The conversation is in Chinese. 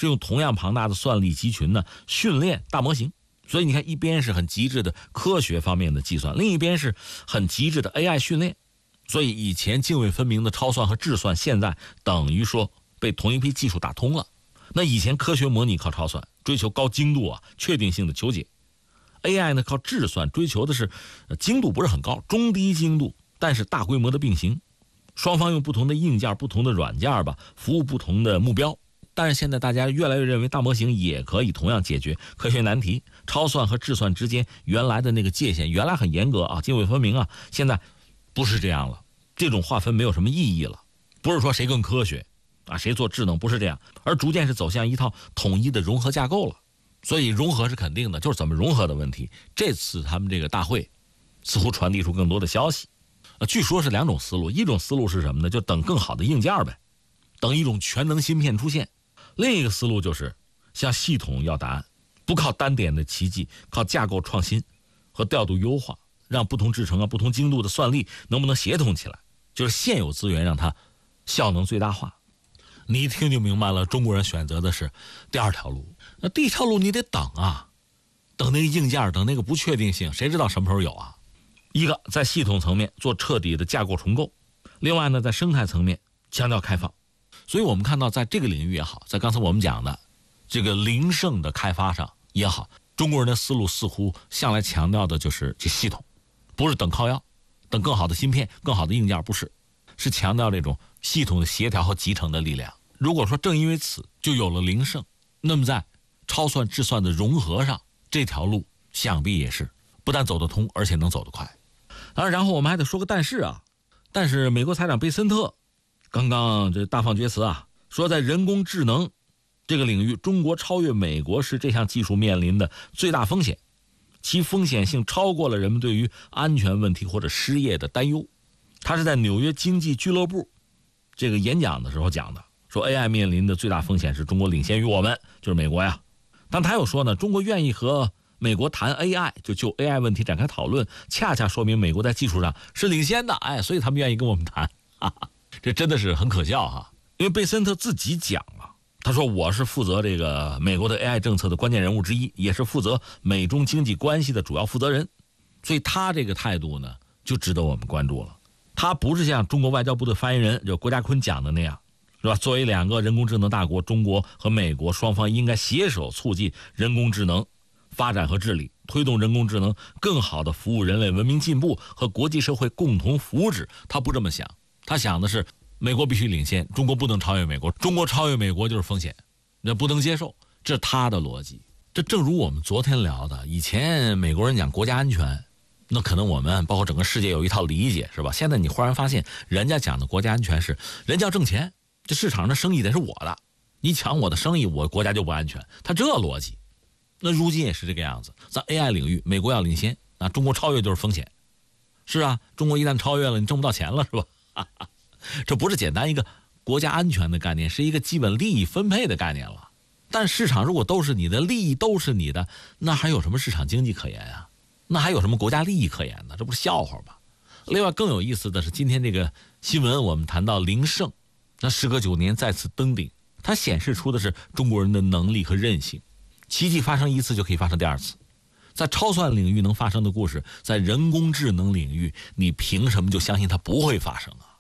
是用同样庞大的算力集群呢训练大模型。所以你看，一边是很极致的科学方面的计算，另一边是很极致的 AI 训练。所以以前泾渭分明的超算和质算，现在等于说被同一批技术打通了。那以前科学模拟靠超算，追求高精度确定性的求解。AI 呢靠质算，追求的是精度不是很高，中低精度，但是大规模的并行。双方用不同的硬件、不同的软件吧，服务不同的目标。但是现在大家越来越认为大模型也可以同样解决科学难题，超算和质算之间原来的那个界限原来很严格泾渭分明现在不是这样了，这种划分没有什么意义了，不是说谁更科学谁做智能，不是这样，而逐渐是走向一套统一的融合架构了。所以融合是肯定的，就是怎么融合的问题。这次他们这个大会似乎传递出更多的消息，据说是两种思路，一种思路是什么呢？就等更好的硬件呗，等一种全能芯片出现。另一个思路就是向系统要答案，不靠单点的奇迹，靠架构创新和调度优化，让不同制程不同精度的算力能不能协同起来，就是现有资源让它效能最大化。你一听就明白了，中国人选择的是第二条路。那第一条路你得等等那个硬件，等那个不确定性，谁知道什么时候有一个在系统层面做彻底的架构重构，另外呢在生态层面强调开放。所以我们看到在这个领域也好，在刚才我们讲的这个零胜的开发上也好，中国人的思路似乎向来强调的就是这系统，不是等靠腰，等更好的芯片、更好的硬件，不是，是强调这种系统的协调和集成的力量。如果说正因为此就有了零胜，那么在超算质算的融合上，这条路想必也是不但走得通，而且能走得快。当然，然后我们还得说个但是美国财长贝森特刚刚这大放厥词说在人工智能这个领域，中国超越美国是这项技术面临的最大风险，其风险性超过了人们对于安全问题或者失业的担忧。他是在纽约经济俱乐部这个演讲的时候讲的，说 AI 面临的最大风险是中国领先于我们，就是美国呀。但他又说呢，中国愿意和美国谈 AI， 就 AI 问题展开讨论，恰恰说明美国在技术上是领先的，所以他们愿意跟我们谈。这真的是很可笑因为贝森特自己讲了，他说我是负责这个美国的 AI 政策的关键人物之一，也是负责美中经济关系的主要负责人，所以他这个态度呢就值得我们关注了。他不是像中国外交部的发言人就郭家坤讲的那样，是吧？作为两个人工智能大国，中国和美国双方应该携手促进人工智能发展和治理，推动人工智能更好的服务人类文明进步和国际社会共同福祉。他不这么想，他想的是美国必须领先，中国不能超越美国，中国超越美国就是风险，那不能接受，这是他的逻辑。这正如我们昨天聊的，以前美国人讲国家安全，那可能我们包括整个世界有一套理解，是吧？现在你忽然发现人家讲的国家安全是人家要挣钱，这市场的生意得是我的，你抢我的生意，我国家就不安全，他这逻辑。那如今也是这个样子，在 AI 领域美国要领先，中国超越就是风险。是中国一旦超越了，你挣不到钱了，是吧？这不是简单一个国家安全的概念，是一个基本利益分配的概念了。但市场如果都是你的，利益都是你的，那还有什么市场经济可言那还有什么国家利益可言呢？这不是笑话吗？另外更有意思的是，今天这个新闻我们谈到零胜，那时隔9年再次登顶，它显示出的是中国人的能力和韧性。奇迹发生一次就可以发生第二次，在超算领域能发生的故事，在人工智能领域你凭什么就相信它不会发生